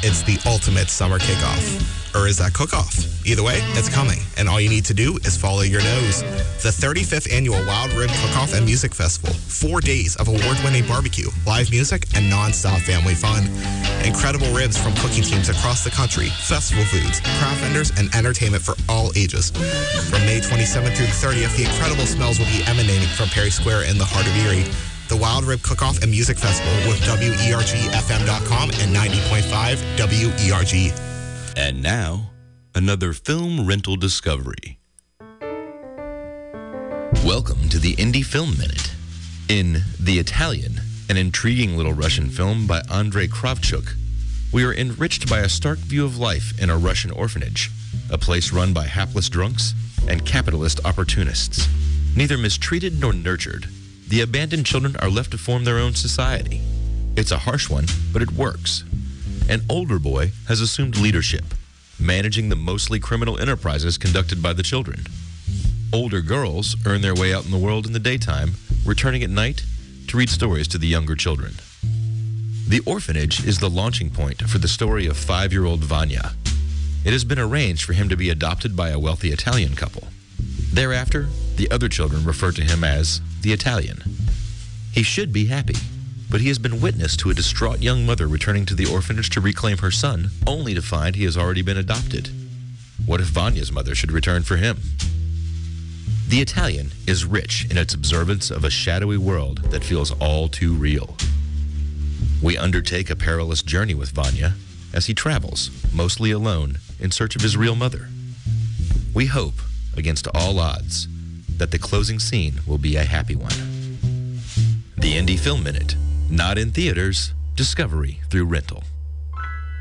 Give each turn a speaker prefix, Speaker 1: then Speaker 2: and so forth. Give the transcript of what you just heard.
Speaker 1: It's the ultimate summer kickoff. Or is that cook-off? Either way, it's coming, and all you need to do is follow your nose. The 35th Annual Wild Rib Cook-Off and Music Festival. 4 days of award-winning barbecue, live music, and non-stop family fun. Incredible ribs from cooking teams across the country, festival foods, craft vendors, and entertainment for all ages. From May 27th through the 30th, the incredible smells will be emanating from Perry Square in the heart of Erie. The Wild Rib Cook-Off and Music Festival with WERGFM.com and 90.5 WERG.
Speaker 2: And now, another film rental discovery. Welcome to the Indie Film Minute. In The Italian, an intriguing little Russian film by Andrei Kravchuk, we are enriched by a stark view of life in a Russian orphanage, a place run by hapless drunks and capitalist opportunists. Neither mistreated nor nurtured, the abandoned children are left to form their own society. It's a harsh one, but it works. An older boy has assumed leadership, managing the mostly criminal enterprises conducted by the children. Older girls earn their way out in the world in the daytime, returning at night to read stories to the younger children. The orphanage is the launching point for the story of 5-year-old Vanya. It has been arranged for him to be adopted by a wealthy Italian couple. Thereafter, the other children refer to him as the Italian. He should be happy, but he has been witness to a distraught young mother returning to the orphanage to reclaim her son, only to find he has already been adopted. What if Vanya's mother should return for him? The Italian is rich in its observance of a shadowy world that feels all too real. We undertake a perilous journey with Vanya as he travels, mostly alone, in search of his real mother. We hope, against all odds, that the closing scene will be a happy one. The Indie Film Minute. Not in theaters, discovery through rental.